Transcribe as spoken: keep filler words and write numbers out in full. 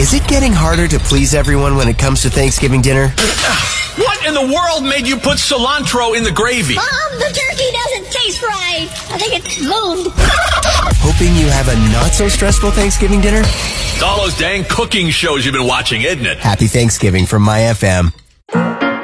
Is it getting harder to please everyone when it comes to Thanksgiving dinner? What in the world made you put cilantro in the gravy? Mom, the turkey doesn't taste right. I think it's moved. Hoping you have a not-so-stressful Thanksgiving dinner? It's all those dang cooking shows you've been watching, isn't it? Happy Thanksgiving from My F M.